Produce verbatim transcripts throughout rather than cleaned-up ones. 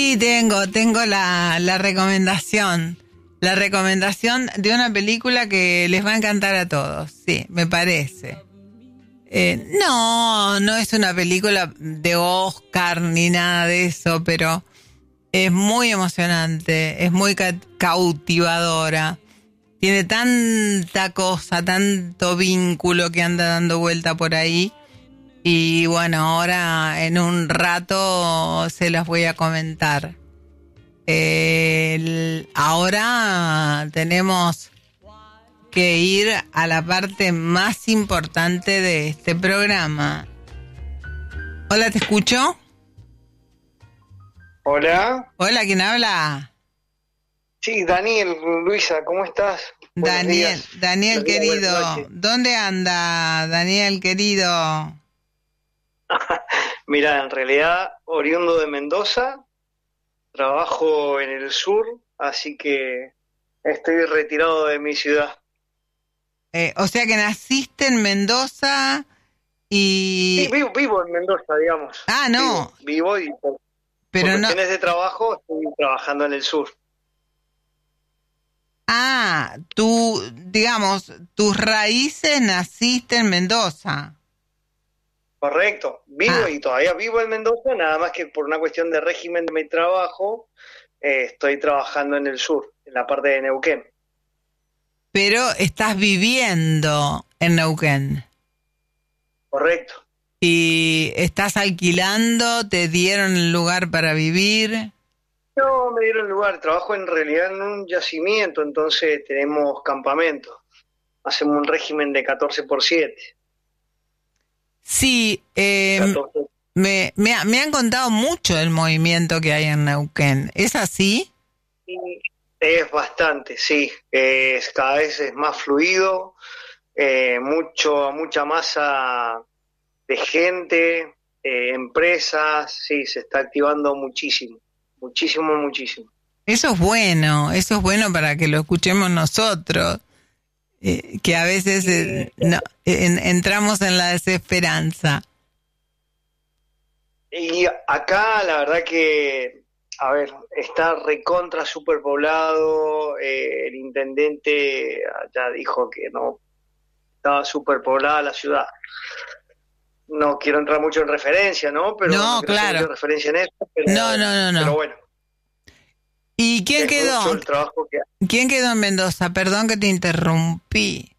Sí, tengo, tengo la, la recomendación. La recomendación de una película que les va a encantar a todos. Sí, me parece. Eh, no, no es una película de Oscar ni nada de eso, pero es muy emocionante, es muy ca- cautivadora. Tiene tanta cosa, tanto vínculo que anda dando vuelta por ahí. Y bueno, ahora en un rato se las voy a comentar. El- ahora tenemos que ir a la parte más importante de este programa. Hola, ¿te escucho? Hola. Hola, ¿quién habla? Sí, Daniel, Luisa, ¿cómo estás? Buenos Daniel, días. Daniel Buenos días, buenas querido, noches. ¿dónde anda Daniel querido? Mira, en realidad, oriundo de Mendoza, trabajo en el sur, así que estoy retirado de mi ciudad. Eh, o sea que naciste en Mendoza Sí, y... vivo, vivo en Mendoza, digamos. Ah, no, Vivo, vivo y por, por pero no... cuestiones de trabajo estoy trabajando en el sur. Ah, tú, digamos, tus raíces naciste en Mendoza. Correcto, vivo Ah, y todavía vivo en Mendoza, nada más que por una cuestión de régimen de mi trabajo, eh, estoy trabajando en el sur, en la parte de Neuquén. pero estás viviendo en Neuquén. Correcto. ¿Y estás alquilando? ¿Te dieron el lugar para vivir? No, me dieron lugar. Trabajo en realidad en un yacimiento, entonces tenemos campamento. Hacemos un régimen de catorce por siete. Sí, eh, catorce. me, me, ha- me han contado mucho del movimiento que hay en Neuquén. ¿Es así? Y es bastante, sí. Es, cada vez es más fluido, eh, mucho, mucha masa de gente, eh, empresas, sí, se está activando muchísimo, muchísimo, muchísimo. Eso es bueno, eso es bueno para que lo escuchemos nosotros, eh, que a veces Y eh, no, en- entramos en la desesperanza. Y acá la verdad que, a ver, está recontra superpoblado, eh, el intendente ya dijo que no estaba superpoblada la ciudad. No quiero entrar mucho en referencia, ¿no? Pero no No, quiero hacer mucha claro. referencia en eso, No, pero, no, no, pero no. bueno, ¿Y quién es mucho quedó? el trabajo que hay. ¿Quién quedó en Mendoza? Perdón que te interrumpí.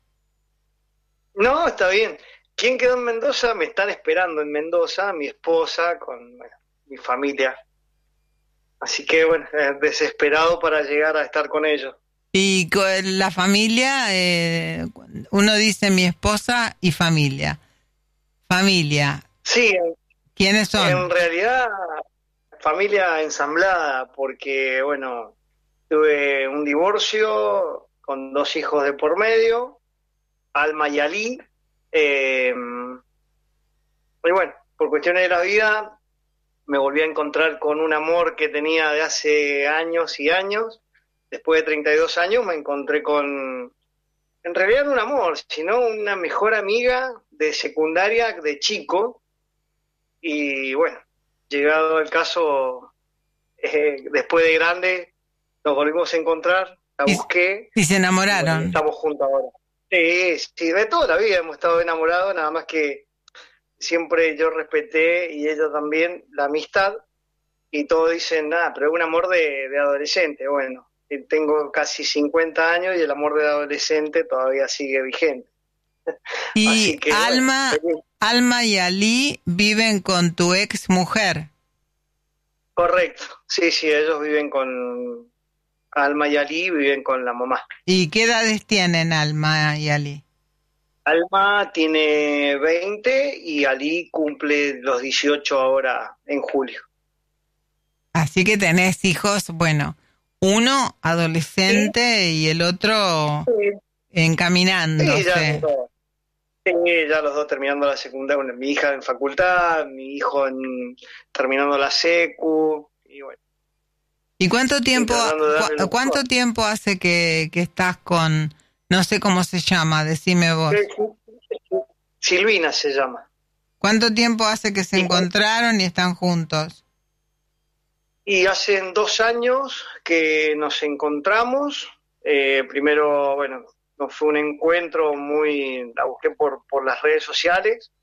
No, está bien. ¿Quién quedó en Mendoza? Me están esperando en Mendoza, mi esposa, con bueno, mi familia. Así que bueno, eh, desesperado para llegar a estar con ellos. Y con la familia, eh, uno dice mi esposa y familia. Familia, Sí, ¿quiénes en son? realidad, familia ensamblada, porque, bueno, tuve un divorcio con dos hijos de por medio, Alma y Ali, eh, y bueno, por cuestiones de la vida, me volví a encontrar con un amor que tenía de hace años y años. Después de treinta y dos años me encontré con, en realidad no un amor, sino una mejor amiga de secundaria de chico, y bueno, llegado el caso eh, después de grande nos volvimos a encontrar, la Y, busqué y se y bueno, y enamoraron. estamos juntos ahora. Sí, sí, de toda la vida hemos estado enamorados, nada más que siempre yo respeté y ella también la amistad y todos dicen, nada, pero es un amor de, de adolescente. Bueno, tengo casi cincuenta años y el amor de adolescente todavía sigue vigente. Y Así que bueno, Alma, Alma y Ali viven con tu ex mujer. correcto. Sí, sí, ellos viven con Alma y Ali, viven con la mamá. ¿Y qué edades tienen Alma y Ali? Alma tiene veinte y Ali cumple los dieciocho ahora en julio. Así que tenés hijos, bueno, uno Sí, adolescente y el otro sí, sí, ya los encaminándose. dos. Sí, ya los dos terminando la secundaria. Bueno, mi hija en facultad, mi hijo en, terminando la secu, y bueno, ¿Y cuánto y tiempo, tratando de darle cu- lo cuánto mejor. tiempo hace que, que estás con, no sé cómo se llama, decime Sí, vos? sí, sí. Silvina se llama. ¿Cuánto tiempo hace que se Y encontraron y están juntos? Y hace dos años que nos encontramos. Eh, primero, bueno, nos fue un encuentro muy, la busqué por, por las redes sociales.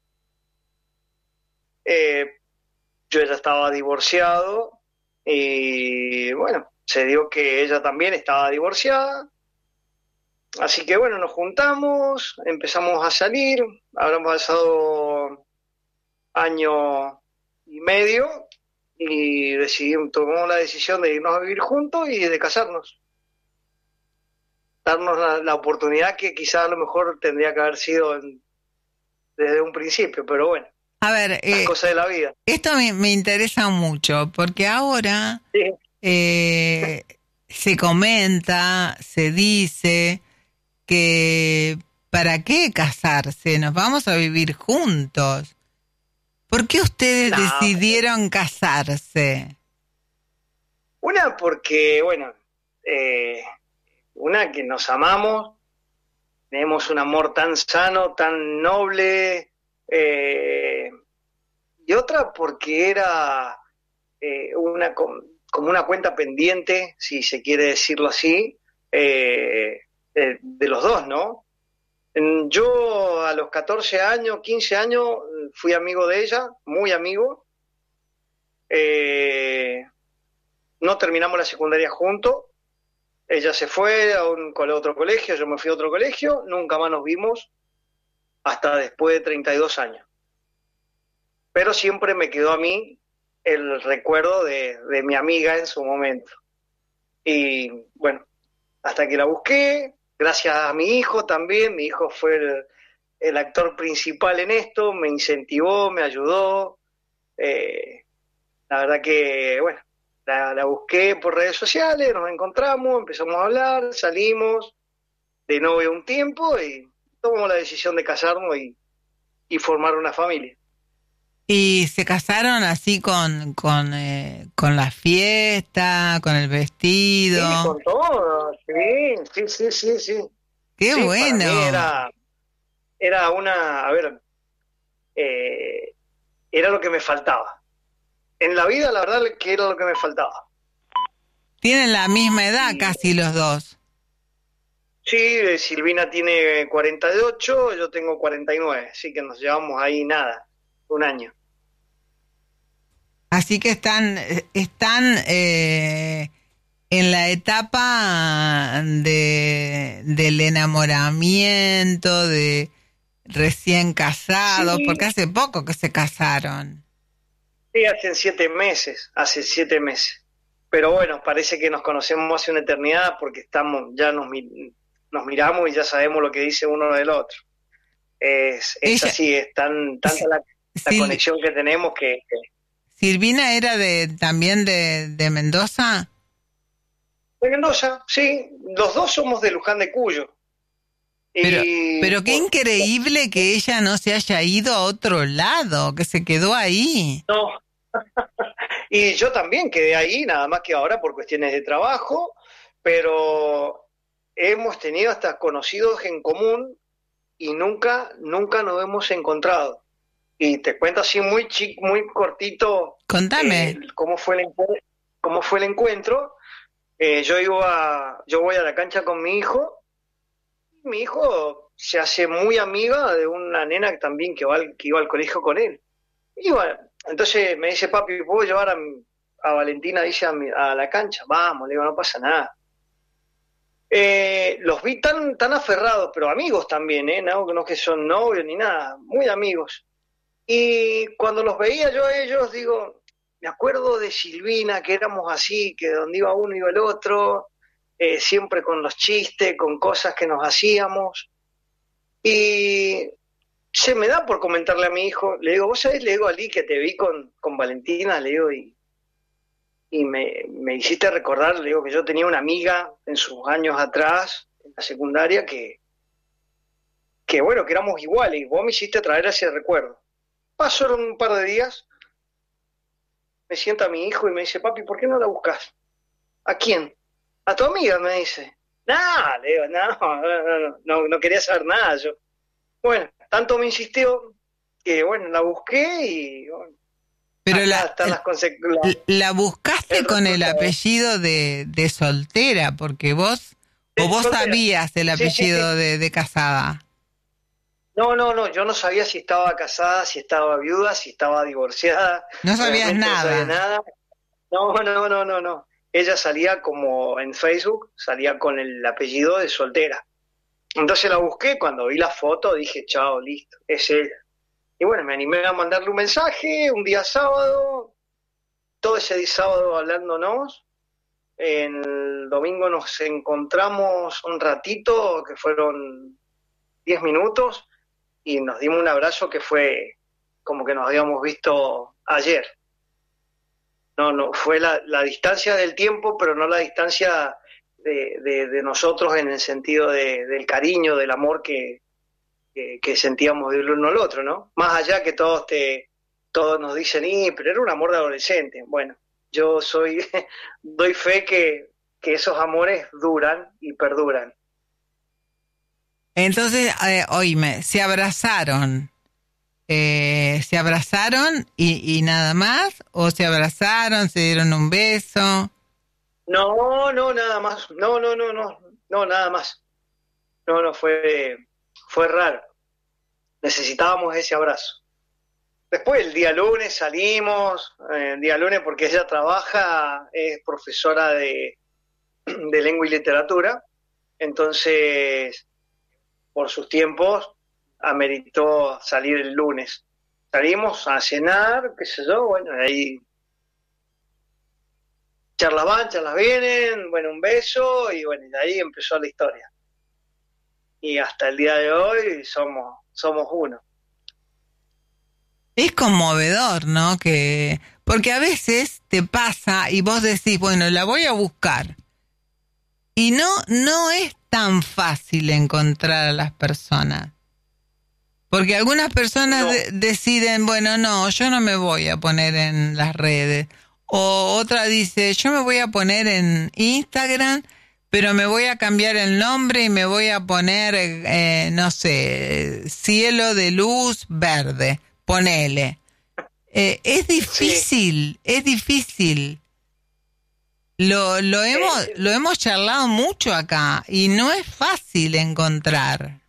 Eh, yo ya estaba divorciado y bueno, se dio que ella también estaba divorciada. Así que bueno, nos juntamos, empezamos a salir, habrán pasado año y medio y decidimos, tomamos la decisión de irnos a vivir juntos y de casarnos. Darnos la, la oportunidad que quizás a lo mejor tendría que haber sido en, desde un principio, pero bueno, A ver, las eh, cosas de la vida. esto me, me interesa mucho, porque ahora Sí. eh, se comenta, se dice que ¿para qué casarse? Nos vamos a vivir juntos. ¿Por qué ustedes No, decidieron casarse? una porque, bueno, eh, una que nos amamos, tenemos un amor tan sano, tan noble, eh, y otra porque era eh, una com- como una cuenta pendiente, si se quiere decirlo así, eh, de, de los dos, ¿no? En- Yo a los catorce años, quince años, fui amigo de ella, muy amigo. Eh, no terminamos la secundaria juntos. Ella se fue a un cole- otro colegio, yo me fui a otro colegio, nunca más nos vimos hasta después de treinta y dos años. Pero siempre me quedó a mí el recuerdo de, de mi amiga en su momento. Y bueno, hasta que la busqué, gracias a mi hijo también, mi hijo fue el, el actor principal en esto, me incentivó, me ayudó. Eh, la verdad que, bueno, la, la busqué por redes sociales, nos encontramos, empezamos a hablar, salimos de novio un tiempo y tomamos la decisión de casarnos y, y formar una familia. Y se casaron así con, con, eh, con la fiesta, con el vestido. Sí, con todo, sí, sí, sí, sí, sí. ¡Qué Sí, para mí bueno! era, era una, a ver, eh, era lo que me faltaba. En la vida, la verdad, que era lo que me faltaba. Tienen la misma edad Y, casi los dos. sí, eh, Silvina tiene cuarenta y ocho, yo tengo cuarenta y nueve, así que nos llevamos ahí nada, un año. Así que están, están eh, en la etapa de, del enamoramiento, de recién casados, Sí, porque hace poco que se casaron. sí, hace siete meses, hace siete meses. Pero bueno, parece que nos conocemos hace una eternidad porque estamos, ya nos, mi- nos miramos y ya sabemos lo que dice uno del otro. Es, es Ella, así, es tan, tanta la, la Sil- conexión que tenemos que, que- Silvina era de también de, de Mendoza. De Mendoza, sí, los dos somos de Luján de Cuyo. Pero, Y pero qué por, increíble que ella no se haya ido a otro lado, que se quedó ahí. no, y yo también quedé ahí, nada más que ahora por cuestiones de trabajo, pero hemos tenido hasta conocidos en común y nunca, nunca nos hemos encontrado. Y te cuento así muy chic, muy cortito eh, Contame. cómo fue el encuentro, cómo fue el encuentro. Eh, yo iba, yo voy a la cancha con mi hijo. Mi hijo se hace muy amiga de una nena que también que, va al- que iba al colegio con él. Y bueno, entonces me dice, papi, ¿puedo llevar a, mi- a Valentina, dice, a, mi- a la cancha? Vamos, le digo, no pasa nada. Eh, los vi tan, tan aferrados, pero amigos también, ¿eh? No, no que son novios ni nada, muy amigos. Y cuando los veía yo a ellos, digo, me acuerdo de Silvina, que éramos así, que donde iba uno iba el otro, eh, siempre con los chistes, con cosas que nos hacíamos. Y se me da por comentarle a mi hijo, le digo, vos sabés, le digo a Ali que te vi con, con Valentina, le digo, y, y me, me hiciste recordar, le digo que yo tenía una amiga en sus años atrás, en la secundaria, que, que bueno, que éramos iguales, y vos me hiciste traer ese recuerdo. Pasaron un par de días, me sienta mi hijo y me dice, papi, ¿por qué no la buscas? ¿A quién? A tu amiga, me dice. No, le digo, no, no, no, no, no quería saber nada yo. Bueno, tanto me insistió que, bueno, la busqué y bueno, Pero Acá la, están las consecuencias. la buscaste el con el resultado. apellido de, de soltera, porque vos, o vos Soltera. sabías el Sí, sí, apellido sí. de, de casada. No, no, no, yo no sabía si estaba casada, si estaba viuda, si estaba divorciada. No sabías Realmente no sabía nada. nada. No, no, no, no, no. Ella salía como en Facebook, salía con el apellido de soltera. Entonces la busqué, cuando vi la foto dije, chao, listo, es ella. Y bueno, me animé a mandarle un mensaje un día sábado, todo ese día sábado hablándonos. El domingo nos encontramos un ratito, que fueron diez minutos, y nos dimos un abrazo que fue como que nos habíamos visto ayer. No, no, fue la, la distancia del tiempo, pero no la distancia de, de, de nosotros en el sentido de, del cariño, del amor que, que, que sentíamos del uno al otro, ¿no? Más allá que todos te todos nos dicen, y, pero era un amor de adolescente. Bueno, yo soy, doy fe que, que esos amores duran y perduran. Entonces, eh, oíme, se abrazaron. Eh, ¿Se abrazaron y, y nada más? ¿O se abrazaron, se dieron un beso? No, no, nada más. No, no, no, no, no, nada más. No, no, fue, fue raro. Necesitábamos ese abrazo. Después el día lunes salimos, eh, el día lunes porque ella trabaja, es profesora de, de lengua y literatura, entonces por sus tiempos ameritó salir el lunes. Salimos a cenar, qué sé yo, bueno, ahí charlas van, charlas vienen, bueno, un beso y bueno, y de ahí empezó la historia. Y hasta el día de hoy somos, somos uno. Es conmovedor, ¿no? Que porque a veces te pasa y vos decís, bueno, la voy a buscar. Y no, no es tan fácil encontrar a las personas. Porque algunas personas No. de- deciden, bueno, no, yo no me voy a poner en las redes. O otra dice, yo me voy a poner en Instagram, pero me voy a cambiar el nombre y me voy a poner, eh, no sé, cielo de luz verde. Ponele. Eh, es difícil, sí. es difícil. Lo, lo hemos, Eh, lo hemos charlado mucho acá y no es fácil encontrar.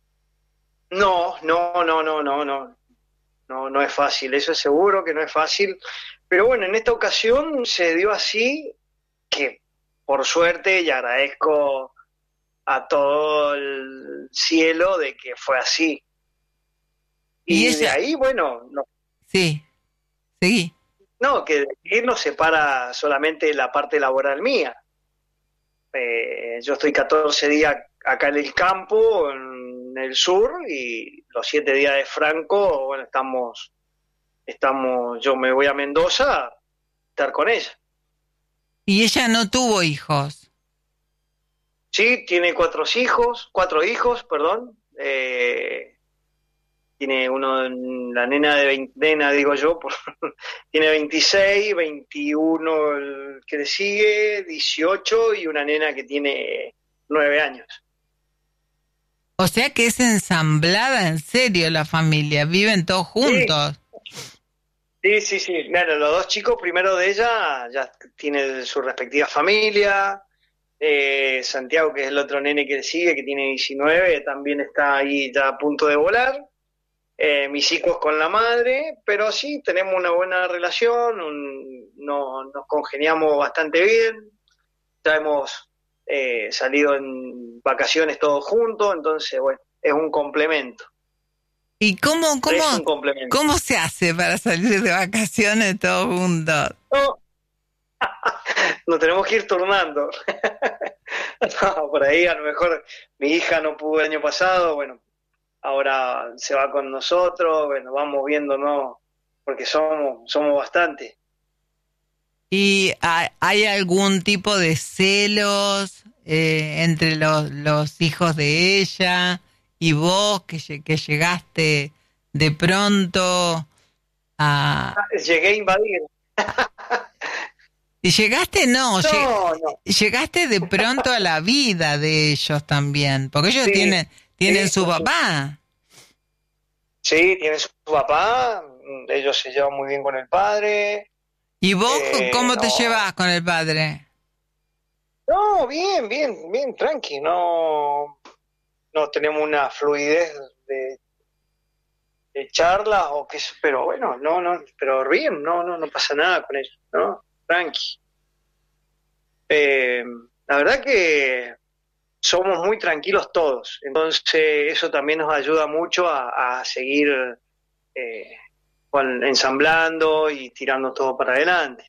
No, no, no, no, no, no. No, no es fácil, eso es seguro que no es fácil. Pero bueno, en esta ocasión se dio así, que por suerte, y agradezco a todo el cielo de que fue así. Y, Y de ella, ahí, bueno, no, sí, seguí. no, que de ahí nos separa solamente la parte laboral mía. Eh, yo estoy catorce días acá en el campo, en el sur, y los siete días de Franco, bueno, estamos, estamos, yo me voy a Mendoza a estar con ella. Y ella no tuvo hijos. Sí, tiene cuatro hijos, cuatro hijos, perdón. Eh, tiene uno, la nena de veinte, nena digo yo, por, tiene veintiséis, veintiuno el que le sigue, dieciocho y una nena que tiene nueve años. O sea que es ensamblada en serio la familia, viven todos juntos. Sí, sí, sí. Bueno, los dos chicos, primero de ella, ya tiene su respectiva familia. Eh, Santiago, que es el otro nene que le sigue, que tiene diecinueve, también está ahí ya a punto de volar. Eh, mis hijos con la madre, pero sí, tenemos una buena relación, un, no, nos congeniamos bastante bien. Ya hemos eh, salido en vacaciones todos juntos, entonces, bueno, es un complemento. ¿Y cómo, cómo, es un complemento. cómo se hace para salir de vacaciones todos juntos? No. Nos tenemos que ir turnando. No, por ahí a lo mejor mi hija no pudo el año pasado, bueno, ahora se va con nosotros, bueno, vamos viendo, ¿no? Porque somos, somos bastantes. ¿Y hay, hay algún tipo de celos eh, entre los, los hijos de ella y vos que, que llegaste de pronto a... Llegué a invadir. ¿Y llegaste? No, no, lleg- no. llegaste de pronto a la vida de ellos también, porque ellos Sí, tienen, tienen sí, su sí. papá. Sí, tiene su papá, ellos se llevan muy bien con el padre. ¿Y vos Eh, cómo te no. llevas con el padre? No, bien, bien, bien, tranqui, no, no tenemos una fluidez de, de charlas o qué sé, pero bueno, no, no, pero bien, no, no, no pasa nada con ellos, ¿no? Tranqui. Eh, la verdad que somos muy tranquilos todos, entonces eso también nos ayuda mucho a, a seguir eh, con- ensamblando y tirando todo para adelante.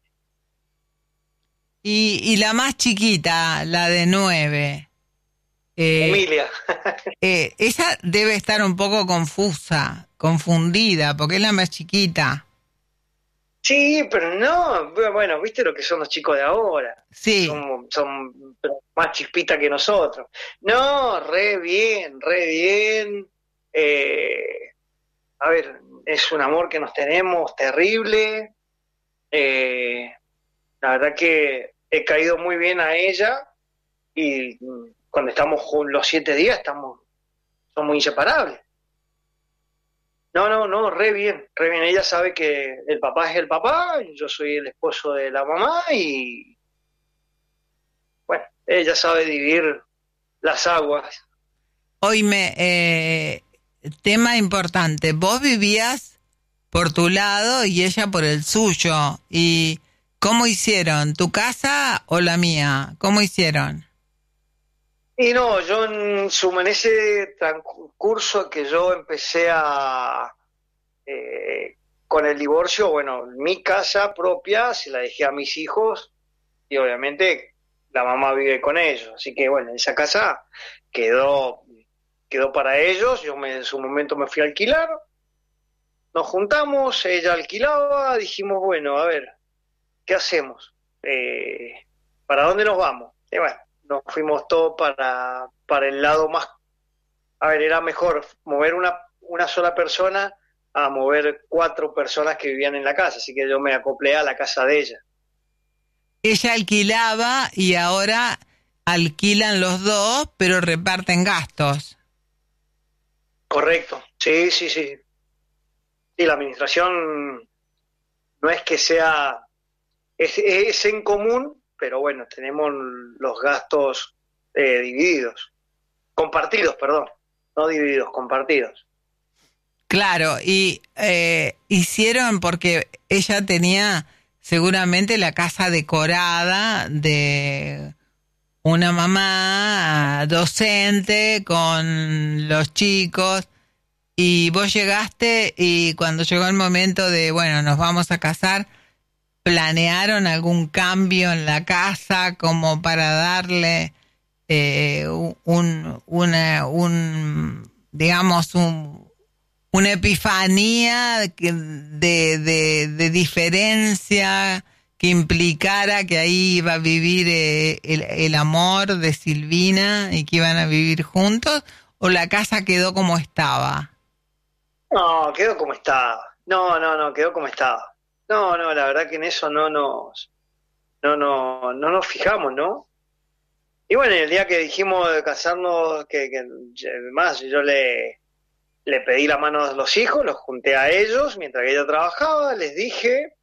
Y, y la más chiquita, la de nueve, eh, Emilia. eh, ella debe estar un poco confusa, confundida, porque es la más chiquita. Sí, pero no, bueno, viste lo que son los chicos de ahora, Sí. son, son más chispitas que nosotros. No, re bien, re bien. Eh, a ver, es un amor que nos tenemos terrible. Eh, la verdad que he caído muy bien a ella y mm, cuando estamos jun- los siete días estamos, somos inseparables. No, no, no, re bien, re bien. Ella sabe que el papá es el papá, y yo soy el esposo de la mamá y bueno, ella sabe dividir las aguas. Oíme, eh, tema importante, vos vivías por tu lado y ella por el suyo. ¿Y cómo hicieron? ¿Tu casa o la mía? ¿Cómo hicieron? Y no, yo en, su, en ese transcurso que yo empecé a... eh, con el divorcio, bueno, mi casa propia se la dejé a mis hijos y obviamente la mamá vive con ellos. Así que bueno, esa casa quedó, quedó para ellos. Yo me, en su momento me fui a alquilar. Nos juntamos, ella alquilaba, dijimos, bueno, a ver, ¿qué hacemos? Eh, ¿Para dónde nos vamos? Y bueno, nos fuimos todos para, para el lado más... A ver, era mejor mover una, una sola persona a mover cuatro personas que vivían en la casa, así que yo me acoplé a la casa de ella. Ella alquilaba y ahora alquilan los dos, pero reparten gastos. Correcto, sí, sí, sí. Sí, la administración no es que sea, es, es en común, pero bueno, tenemos los gastos eh, divididos, compartidos, perdón, no divididos, compartidos. Claro, y eh, hicieron porque ella tenía seguramente la casa decorada de una mamá docente con los chicos y vos llegaste y cuando llegó el momento de, bueno, nos vamos a casar, ¿planearon algún cambio en la casa como para darle eh, un, una, un, digamos, un una epifanía que- de, de, de diferencia que implicara que ahí iba a vivir eh, el, el amor de Silvina y que iban a vivir juntos, o la casa quedó como estaba? No, quedó como estaba. No, no, no, quedó como estaba. No, no, la verdad que en eso no nos, no, no, no nos fijamos, ¿no? Y bueno, el día que dijimos de casarnos, que, que más yo le, le pedí la mano a los hijos, los junté a ellos mientras que ella trabajaba, les dije,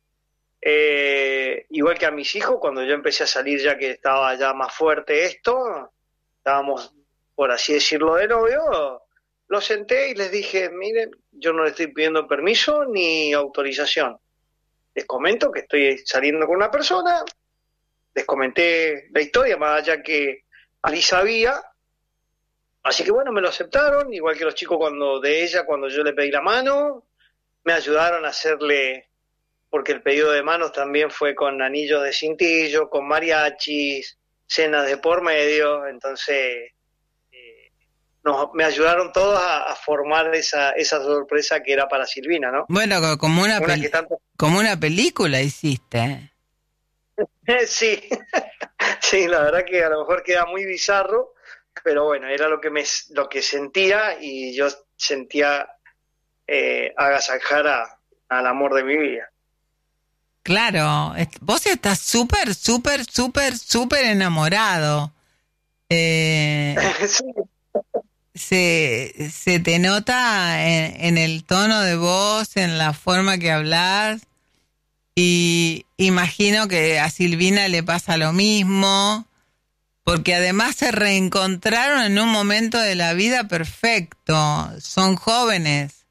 eh, igual que a mis hijos, cuando yo empecé a salir ya que estaba ya más fuerte esto, estábamos, por así decirlo, de novio, los senté y les dije, miren, yo no le estoy pidiendo permiso ni autorización. Les comento que estoy saliendo con una persona, les comenté la historia, más allá que Ali sabía, así que bueno, me lo aceptaron, igual que los chicos cuando de ella, cuando yo le pedí la mano, me ayudaron a hacerle, porque el pedido de manos también fue con anillos de cintillo, con mariachis, cenas de por medio, entonces eh, nos, me ayudaron todos a, a formar esa, esa sorpresa que era para Silvina, ¿no? Bueno, co- como una, Una pel- que tanto... como una película hiciste. sí, sí, la verdad que a lo mejor queda muy bizarro, pero bueno, era lo que me lo que sentía y yo sentía eh, agasajar a, al amor de mi vida. Claro, est- vos estás súper, súper, súper, súper enamorado. Eh, Sí, se, se te nota en, en el tono de voz, en la forma que hablas, y imagino que a Silvina le pasa lo mismo, porque además se reencontraron en un momento de la vida perfecto, son jóvenes.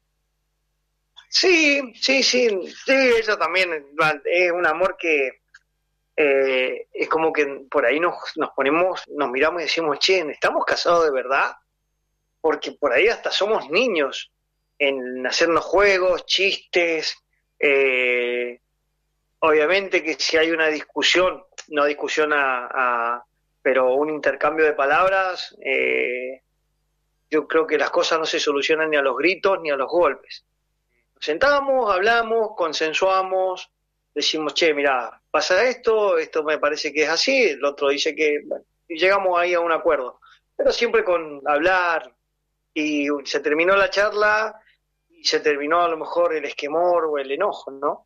Sí, sí, sí, sí, ella también es un amor que eh, es como que por ahí nos, nos ponemos, nos miramos y decimos, che, ¿estamos casados de verdad? Porque por ahí hasta somos niños en hacernos juegos, chistes, eh, obviamente que si hay una discusión, no discusión a, a pero un intercambio de palabras, eh, yo creo que las cosas no se solucionan ni a los gritos ni a los golpes. Nos sentamos, hablamos, consensuamos, decimos, che, mirá, pasa esto, esto me parece que es así, el otro dice que, bueno, y llegamos ahí a un acuerdo. Pero siempre con hablar, y se terminó la charla, y se terminó a lo mejor el esquemor o el enojo, ¿no?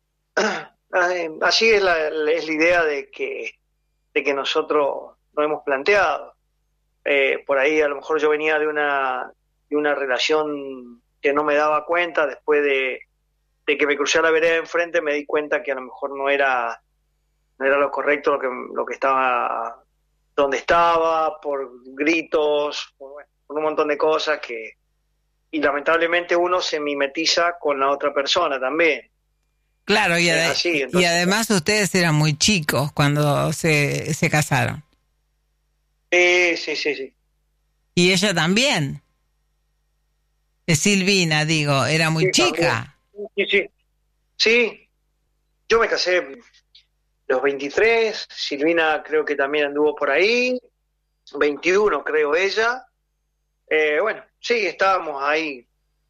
Así es la, es la idea de que, de que nosotros nos hemos planteado. Eh, por ahí a lo mejor yo venía de una, de una relación que no me daba cuenta, después de, de que me crucé a la vereda de enfrente me di cuenta que a lo mejor no era, no era lo correcto lo que, lo que estaba, donde estaba, por gritos, por, bueno, por un montón de cosas que, y lamentablemente uno se mimetiza con la otra persona también. Claro, y, ade- así, entonces, y además ustedes eran muy chicos cuando se, se casaron. Sí, sí, sí, sí. Y ella también. Es Silvina, digo, era muy Sí, chica. también. Sí, sí. Sí, yo me casé los veintitrés, Silvina creo que también anduvo por ahí, veintiuno creo ella. Eh, bueno, sí, estábamos ahí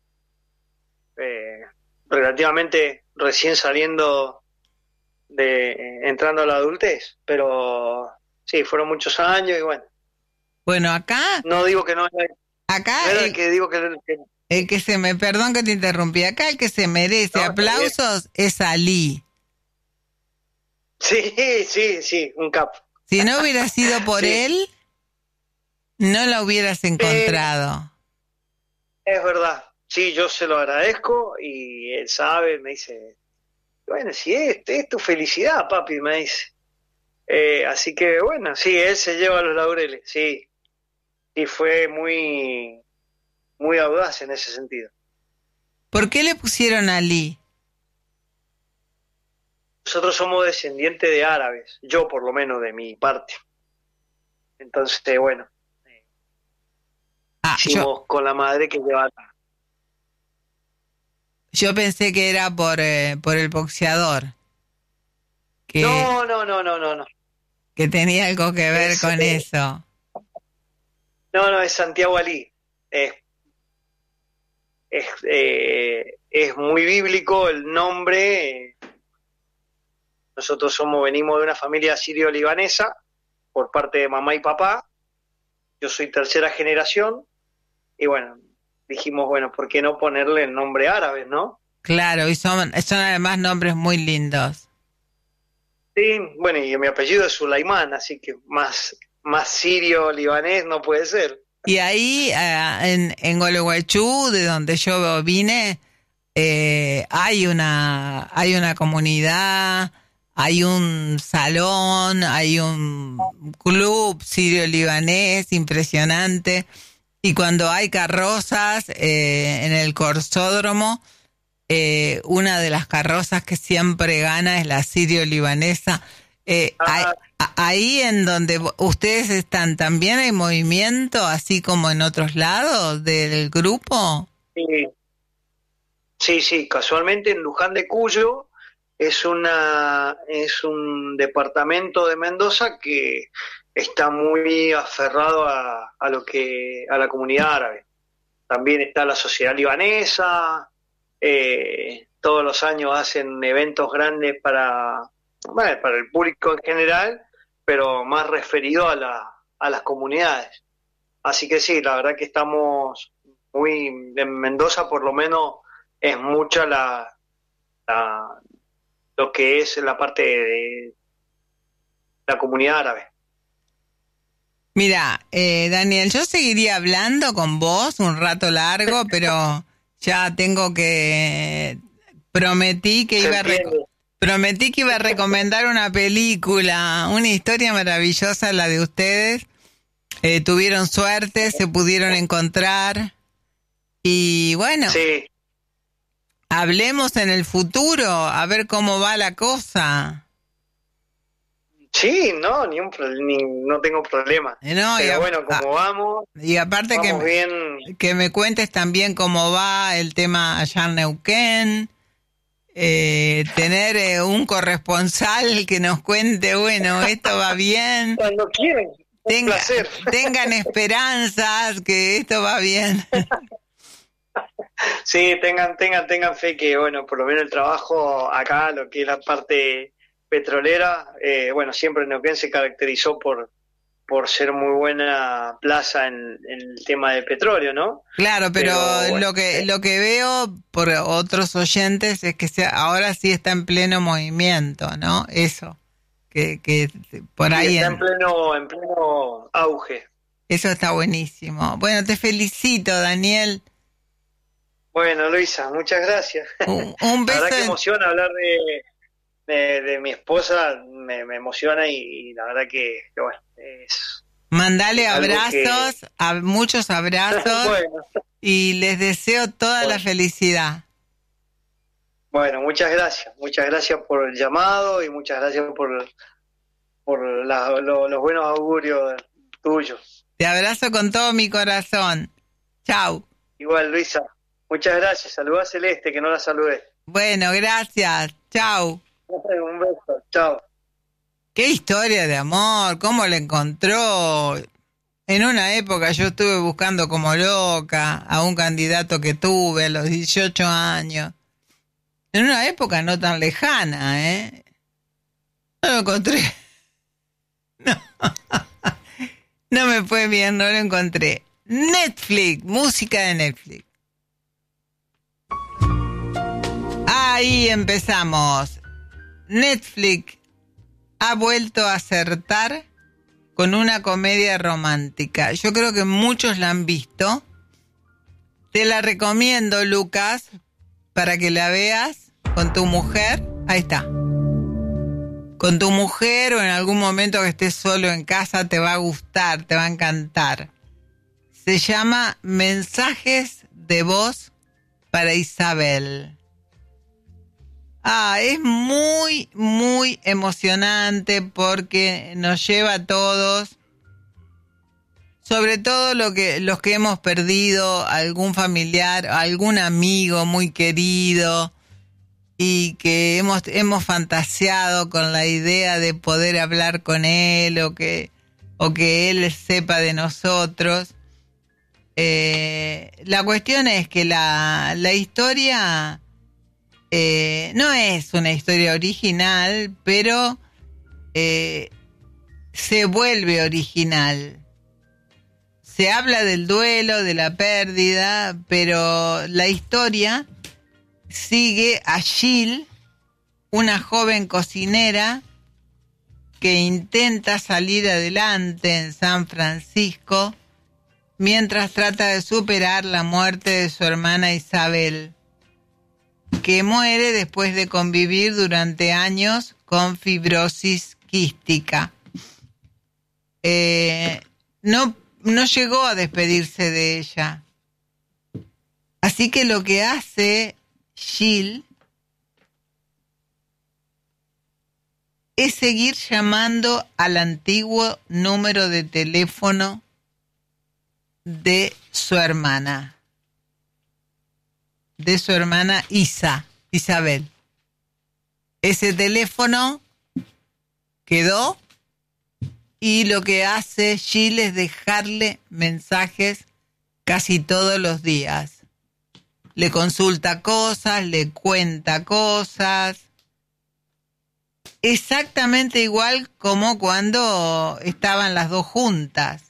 eh, relativamente recién saliendo de, eh, entrando a la adultez, pero sí, fueron muchos años y bueno, Bueno, acá, no digo que no, no acá era el el, que digo que, que el que se me, perdón que te interrumpí, acá el que se merece no, está bien. aplausos es Ali. Sí, sí, sí, un capo. Si no hubiera sido por Sí. él, no la hubieras encontrado. Eh, es verdad, sí, yo se lo agradezco y él sabe, me dice, bueno, si es, es tu felicidad, papi, me dice. Eh, así que bueno, sí, él se lleva los laureles, sí, y fue muy, muy audaz en ese sentido. ¿Por qué le pusieron Ali? Nosotros somos descendientes de árabes, yo por lo menos de mi parte. Entonces, bueno, Ah, hicimos yo, con la madre que lleva. yo pensé que era por, eh, por el boxeador, que, No, no, no, no, no, no. que tenía algo que ver Es, con eh, eso. no, no, es Santiago Ali. Es, es, eh, es muy bíblico el nombre. Nosotros somos, venimos de una familia sirio-libanesa por parte de mamá y papá. Yo soy tercera generación y bueno, dijimos, bueno, ¿por qué no ponerle el nombre árabe, no? Claro, y son, son además nombres muy lindos. Sí, bueno, y mi apellido es Sulaimán, así que más, más sirio-libanés no puede ser. Y ahí, eh, en, en Gualeguaychú, de donde yo vine, eh, hay una, hay una comunidad, hay un salón, hay un club sirio-libanés impresionante. Y cuando hay carrozas eh, en el Corsódromo, eh, una de las carrozas que siempre gana es la sirio-libanesa. Eh, ahí, Ah, ahí en donde vo- ustedes están, ¿también hay movimiento, así como en otros lados del grupo? sí, sí, sí, casualmente en Luján de Cuyo es una, es un departamento de Mendoza que está muy aferrado a, a lo que, a la comunidad árabe. También está la sociedad libanesa, eh, todos los años hacen eventos grandes para, bueno, para el público en general, pero más referido a la, a las comunidades. Así que sí, la verdad que estamos muy, en Mendoza por lo menos es mucha la, la lo que es la parte de la comunidad árabe. Mira, eh, Daniel, yo seguiría hablando con vos un rato largo, pero ya tengo que... Prometí que iba a... Reco- prometí que iba a recomendar una película, una historia maravillosa, la de ustedes. Eh, tuvieron suerte, se pudieron encontrar. Y bueno, Sí, hablemos en el futuro, a ver cómo va la cosa. sí, no, ni un pro- ni, no tengo problema. Eh, No, y, Pero a- bueno, a- como vamos, y aparte que vamos me, bien. que me cuentes también cómo va el tema allá en Neuquén. Eh, tener eh, un corresponsal que nos cuente, bueno, esto va bien. Cuando quieren, un Tenga, placer. tengan esperanzas que esto va bien. Sí, tengan, tengan, tengan fe que, bueno, por lo menos el trabajo acá, lo que es la parte petrolera, eh, bueno, siempre Neuquén se caracterizó por, por ser muy buena plaza en, en el tema de petróleo, ¿no? Claro, pero, Pero, bueno, lo que eh, lo que veo por otros oyentes es que se, ahora sí está en pleno movimiento, ¿no? Eso, que, que por sí, ahí está en en, pleno, en pleno auge. eso está buenísimo. Bueno, te felicito, Daniel. Bueno, Luisa, muchas gracias. Un, un La beso. verdad que En, emociona hablar de, de, de mi esposa, me, me emociona y, y la verdad que, que bueno, es mandale algo que... abrazos, a, muchos abrazos Bueno, y les deseo toda la bueno, felicidad. bueno, muchas gracias, muchas gracias por el llamado y muchas gracias por, por la- lo- los buenos augurios tuyos. Te abrazo con todo mi corazón. Chau. Igual, Luisa, muchas gracias. Saludá a Celeste, que no la saludé. Bueno, gracias. Chau. Un beso, chao. Qué historia de amor, cómo la encontró. En una época yo estuve buscando como loca a un candidato que tuve a los dieciocho años. En una época no tan lejana, ¿eh? No lo encontré. No, no me fue bien, no lo encontré. Netflix, música de Netflix. Ahí empezamos. Netflix ha vuelto a acertar con una comedia romántica. Yo creo que muchos la han visto. Te la recomiendo, Lucas, para que la veas con tu mujer. Ahí está. Con tu mujer o en algún momento que estés solo en casa te va a gustar, te va a encantar. Se llama Mensajes de voz para Isabel. Ah, es muy, muy emocionante porque nos lleva a todos, sobre todo lo que, los que hemos perdido algún familiar, algún amigo muy querido y que hemos, hemos fantaseado con la idea de poder hablar con él o que, o que él sepa de nosotros. Eh, la cuestión es que la, la historia... Eh, no es una historia original, pero eh, se vuelve original. Se habla del duelo, de la pérdida, pero la historia sigue a Jill, una joven cocinera que intenta salir adelante en San Francisco mientras trata de superar la muerte de su hermana Isabel, que muere después de convivir durante años con fibrosis quística. Eh, no, no llegó a despedirse de ella. Así que lo que hace Jill es seguir llamando al antiguo número de teléfono de su hermana. de su hermana Isa, Isabel. Ese teléfono quedó y lo que hace Jill es dejarle mensajes casi todos los días. Le consulta cosas, le cuenta cosas. Exactamente igual como cuando estaban las dos juntas.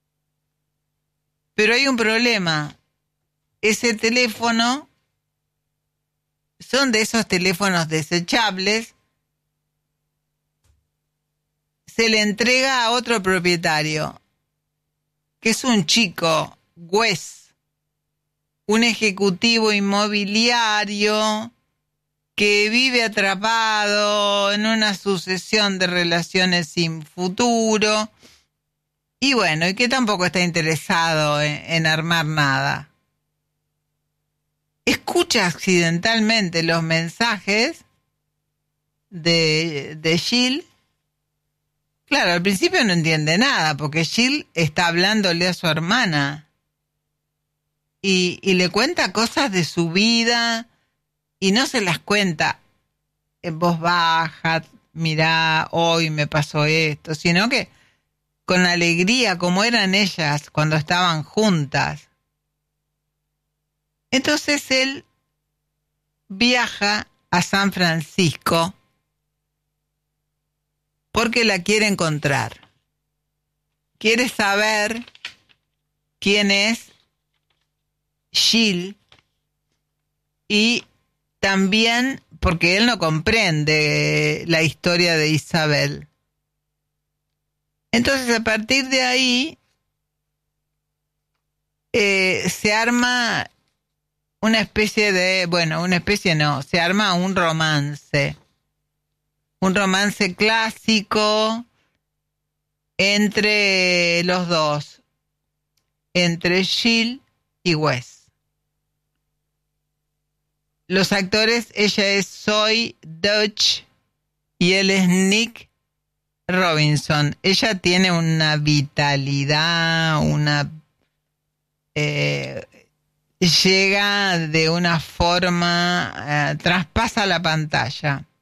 Pero hay un problema. Ese teléfono son de esos teléfonos desechables. Se le entrega a otro propietario. que es un chico, Wes, un ejecutivo inmobiliario que vive atrapado en una sucesión de relaciones sin futuro y bueno, y que tampoco está interesado en, en armar nada. Escucha accidentalmente los mensajes de, de Jill. Claro, al principio no entiende nada, porque Jill está hablándole a su hermana y, y le cuenta cosas de su vida y no se las cuenta en voz baja, mirá, hoy me pasó esto, sino que con alegría, como eran ellas cuando estaban juntas. Entonces él viaja a San Francisco porque la quiere encontrar. Quiere saber quién es Jill y también porque él no comprende la historia de Isabel. Entonces, a partir de ahí, eh, se arma una especie de, bueno, una especie no, se arma un romance. Un romance clásico entre los dos, entre Jill y Wes. Los actores, ella es Zoe Deutch y él es Nick Robinson. Ella tiene una vitalidad, una eh, llega de una forma, eh, traspasa la pantalla.